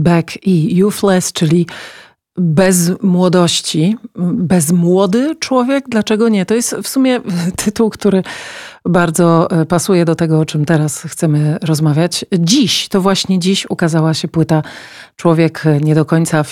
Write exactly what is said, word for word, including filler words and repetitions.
Beck i Youthless, czyli bez młodości, bez młody człowiek, dlaczego nie? To jest w sumie tytuł, który bardzo pasuje do tego, o czym teraz chcemy rozmawiać. Dziś, to właśnie dziś ukazała się płyta Człowiek nie do końca